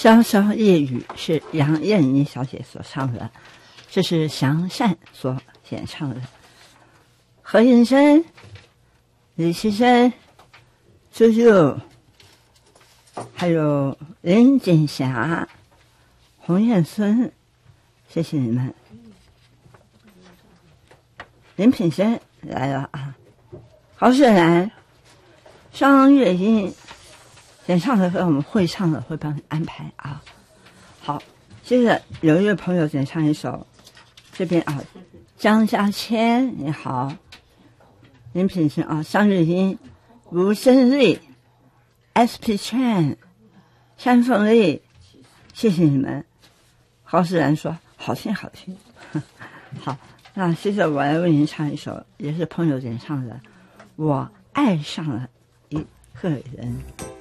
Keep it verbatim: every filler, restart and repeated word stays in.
潇潇夜雨是杨燕妮小姐所唱的，这是祥善所演唱的。何应生、李奇生、朱朱，还有林锦霞、洪燕孙，谢谢你们。林品生来了啊，郝雪兰、双月英演唱的歌我们会唱的会帮你安排啊。好，接着有一位朋友点唱一首，这边啊，张家谦你好，林品生啊，张日英、吴生瑞、S P Chan、山凤丽，谢谢你们。郝世兰说好听好听，好，那接着我来为您唱一首，也是朋友点唱的，我爱上了一个人。